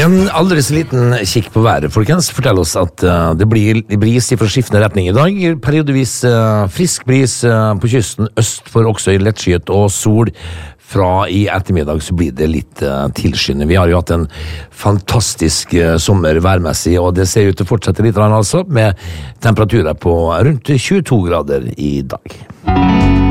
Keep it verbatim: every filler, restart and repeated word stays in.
En aldri så liten kikk på været, folkens, forteller oss at uh, det blir bris fra skiftende retning i dag. Periodevis uh, frisk bris uh, på kysten øst for også i lettskyet og sol. Fra i ettermiddag så blir det litt uh, tilskyende. Vi har jo hatt en fantastisk uh, sommer værmessig, og det ser ut til å fortsette litt, altså, med temperaturer på rundt tjueto grader i dag.